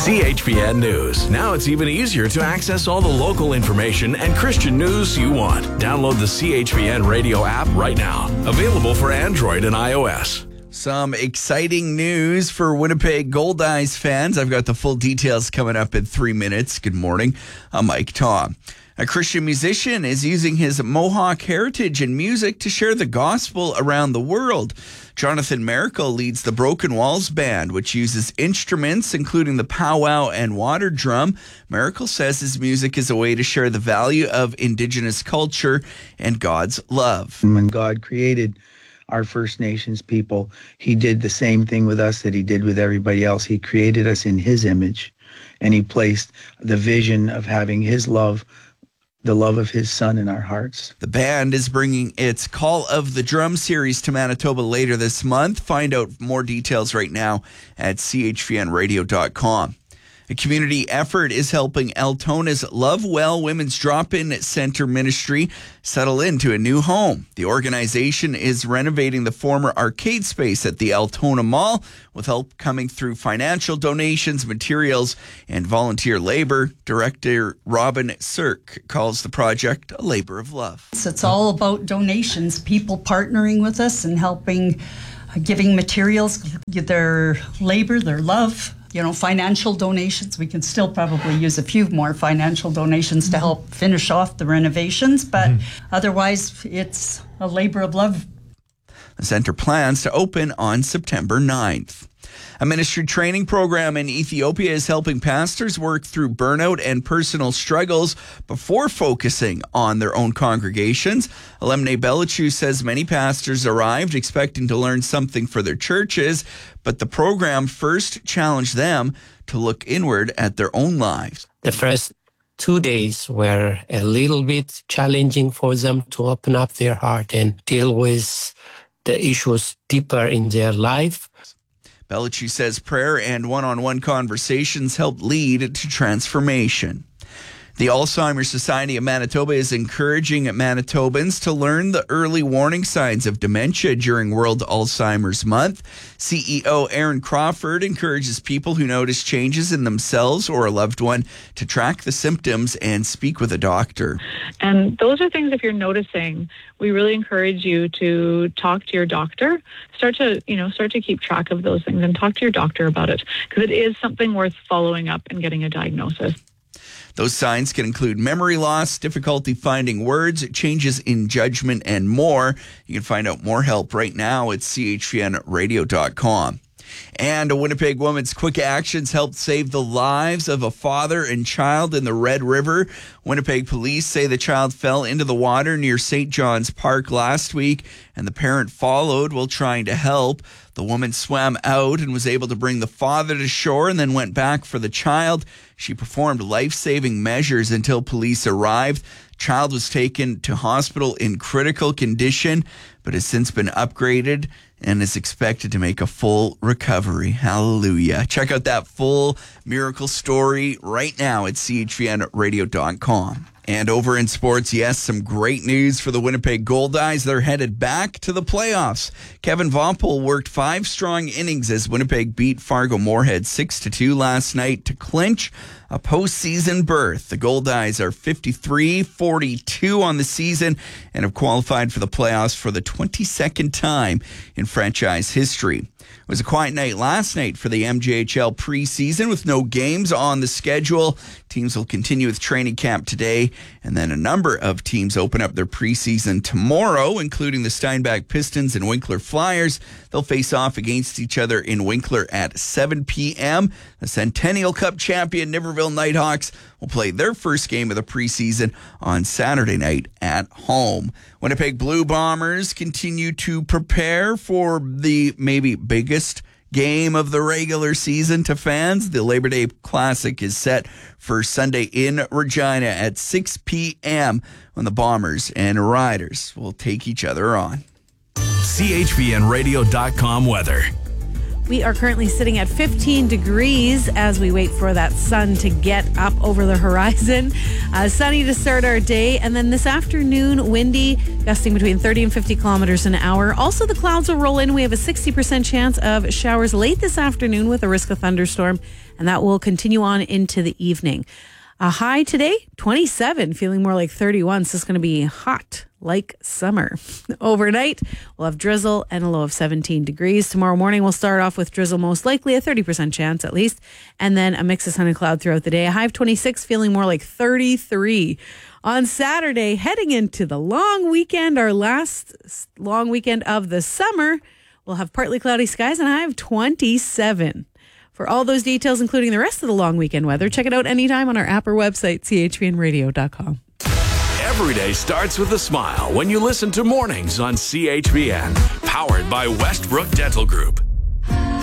CHPN News. Now it's even easier to access all the local information and Christian news you want. Download the CHPN radio app right now. Available for Android and iOS. Some exciting news for Winnipeg Goldeyes fans. I've got the full details coming up in 3 minutes. Good morning. I'm Mike Tom. A Christian musician is using his Mohawk heritage and music to share the gospel around the world. Jonathan Miracle leads the Broken Walls Band, which uses instruments including the powwow and water drum. Miracle says his music is a way to share the value of Indigenous culture and God's love. When God created our First Nations people, he did the same thing with us that he did with everybody else. He created us in his image, and he placed the vision of having his love, the love of his son, in our hearts. The band is bringing its Call of the Drum series to Manitoba later this month. Find out more details right now at chpnradio.com. A community effort is helping Altona's Love Well Women's Drop-In Center ministry settle into a new home. The organization is renovating the former arcade space at the Altona Mall with help coming through financial donations, materials, and volunteer labor. Director Robin Sirk calls the project a labor of love. It's all about donations, people partnering with us and helping, giving materials, their labor, their love. Financial donations. We can still probably use a few more financial donations to help finish off the renovations, but otherwise it's a labor of love. The center plans to open on September 9th. A ministry training program in Ethiopia is helping pastors work through burnout and personal struggles before focusing on their own congregations. Alemne Belichu says many pastors arrived expecting to learn something for their churches, but the program first challenged them to look inward at their own lives. The first 2 days were a little bit challenging for them to open up their heart and deal with the issues deeper in their life. Belichu says prayer and one-on-one conversations helped lead to transformation. The Alzheimer's Society of Manitoba is encouraging Manitobans to learn the early warning signs of dementia during World Alzheimer's Month. CEO Aaron Crawford encourages people who notice changes in themselves or a loved one to track the symptoms and speak with a doctor. And those are things, if you're noticing, we really encourage you to talk to your doctor. Start to keep track of those things and talk to your doctor about it, because it is something worth following up and getting a diagnosis. Those signs can include memory loss, difficulty finding words, changes in judgment, and more. You can find out more help right now at chpnradio.com. And a Winnipeg woman's quick actions helped save the lives of a father and child in the Red River. Winnipeg police say the child fell into the water near St. John's Park last week, and the parent followed while trying to help. The woman swam out and was able to bring the father to shore and then went back for the child. She performed life-saving measures until police arrived. Child was taken to hospital in critical condition, but has since been upgraded and is expected to make a full recovery. Hallelujah. Check out that full miracle story right now at chpnradio.com. And over in sports, yes, some great news for the Winnipeg Goldeyes. They're headed back to the playoffs. Kevin Vompel worked 5 strong innings as Winnipeg beat Fargo Moorhead 6-2 last night to clinch a postseason berth. The Goldeyes are 53-42 on the season and have qualified for the playoffs for the 22nd time in franchise history. It was a quiet night last night for the MJHL preseason with no games on the schedule. Teams will continue with training camp today, and then a number of teams open up their preseason tomorrow, including the Steinbach Pistons and Winkler Flyers. They'll face off against each other in Winkler at 7 p.m. The Centennial Cup champion Niverville Nighthawks will play their first game of the preseason on Saturday night at home. Winnipeg Blue Bombers continue to prepare for the maybe biggest game of the regular season to fans. The Labor Day Classic is set for Sunday in Regina at 6 p.m. when the Bombers and Riders will take each other on. CHPNradio.com weather. We are currently sitting at 15 degrees as we wait for that sun to get up over the horizon. Sunny to start our day. And then this afternoon, windy, gusting between 30 and 50 kilometers an hour. Also, the clouds will roll in. We have a 60% chance of showers late this afternoon with a risk of thunderstorm. And that will continue on into the evening. A high today, 27, feeling more like 31. So it's going to be hot like summer. Overnight, we'll have drizzle and a low of 17 degrees. Tomorrow morning, we'll start off with drizzle, most likely a 30% chance at least, and then a mix of sun and cloud throughout the day. A high of 26, feeling more like 33. On Saturday, heading into the long weekend, our last long weekend of the summer, we'll have partly cloudy skies and a high of 27. For all those details, including the rest of the long weekend weather, check it out anytime on our app or website, chbnradio.com. Every day starts with a smile when you listen to Mornings on CHBN, powered by Westbrook Dental Group.